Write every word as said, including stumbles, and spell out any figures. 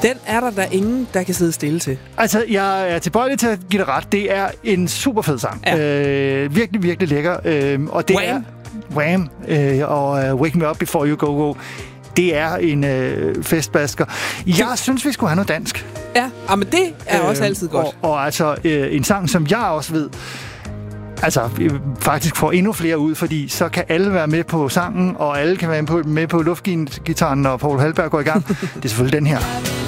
Den er der da ingen, der kan sidde stille til. Altså, jeg er tilbøjelig til at give det ret. Det er en super fed sang. Ja. Øh, virkelig, virkelig lækker. Øh, og det Wham! er Wham! Øh, og uh, Wake Me Up Before You Go Go. Det er en øh, festbasker. Jeg synes, vi skulle have noget dansk. Ja, men det er øh, også altid godt. Og, og altså, øh, en sang, som jeg også ved, altså faktisk får endnu flere ud, fordi så kan alle være med på sangen, og alle kan være med på, med på luftgitaren, når Poul Halberg går i gang. Det er selvfølgelig den her.